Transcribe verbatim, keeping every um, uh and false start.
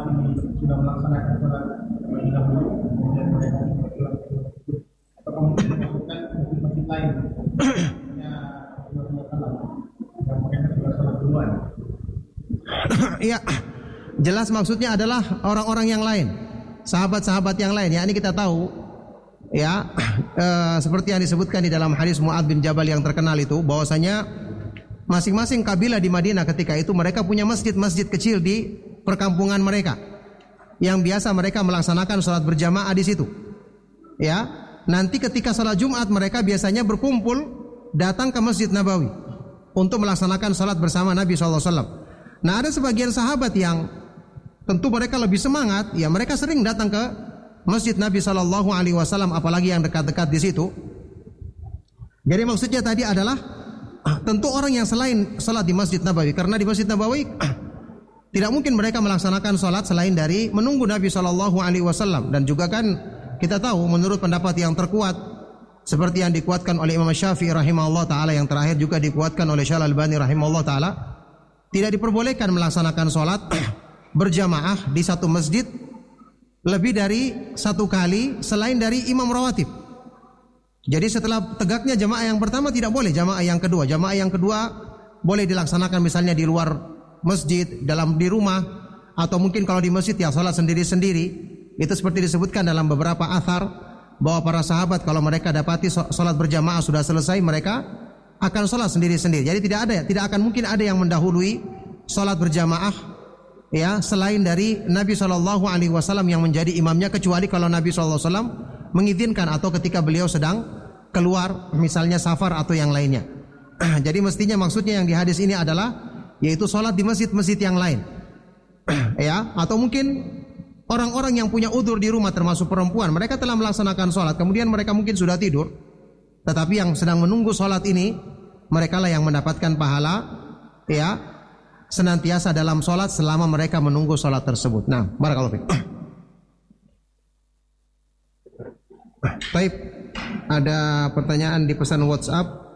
ini sudah melaksanakan sholat terlebih dahulu, kemudian mereka pulang ke masjid, atau kemudian melakukan masjid lain, hanya dua salam yang mereka sudah sholat duluan. Iya, jelas maksudnya adalah orang-orang yang lain, sahabat-sahabat yang lain. Ya, ini kita tahu, ya, eh, seperti yang disebutkan di dalam hadis Mu'adz bin Jabal yang terkenal itu, bahwasanya masing-masing kabilah di Madinah ketika itu mereka punya masjid-masjid kecil di perkampungan mereka, yang biasa mereka melaksanakan sholat berjamaah di situ. Ya, nanti ketika sholat Jumat mereka biasanya berkumpul datang ke Masjid Nabawi untuk melaksanakan sholat bersama Nabi shallallahu alaihi wasallam. Nah, ada sebagian sahabat yang tentu mereka lebih semangat, ya mereka sering datang ke Masjid Nabi shallallahu alaihi wasallam, apalagi yang dekat-dekat di situ. Jadi maksudnya tadi adalah tentu orang yang selain salat di Masjid Nabawi, karena di Masjid Nabawi tidak mungkin mereka melaksanakan salat selain dari menunggu Nabi shallallahu alaihi wasallam. Dan juga kan kita tahu menurut pendapat yang terkuat seperti yang dikuatkan oleh Imam Syafi'i rahimahullah taala, yang terakhir juga dikuatkan oleh Syekh Al-Albani rahimahullah taala, tidak diperbolehkan melaksanakan salat berjamaah di satu masjid lebih dari satu kali selain dari imam rawatib. Jadi setelah tegaknya jamaah yang pertama tidak boleh jamaah yang kedua. Jamaah yang kedua boleh dilaksanakan misalnya di luar masjid, dalam di rumah, atau mungkin kalau di masjid ya salat sendiri-sendiri. Itu seperti disebutkan dalam beberapa athar bahwa para sahabat kalau mereka dapati salat berjamaah sudah selesai, mereka akan salat sendiri-sendiri. Jadi tidak ada, tidak akan mungkin ada yang mendahului salat berjamaah ya selain dari Nabi shallallahu alaihi wasallam yang menjadi imamnya, kecuali kalau Nabi shallallahu alaihi wasallam mengizinkan atau ketika beliau sedang keluar misalnya safar atau yang lainnya. Jadi mestinya maksudnya yang di hadis ini adalah yaitu sholat di masjid-masjid yang lain. Ya, atau mungkin orang-orang yang punya udzur di rumah termasuk perempuan, mereka telah melaksanakan sholat, kemudian mereka mungkin sudah tidur, tetapi yang sedang menunggu sholat ini mereka lah yang mendapatkan pahala ya senantiasa dalam sholat selama mereka menunggu sholat tersebut. Nah, barakallahu fiik. Baik, ada pertanyaan di pesan WhatsApp.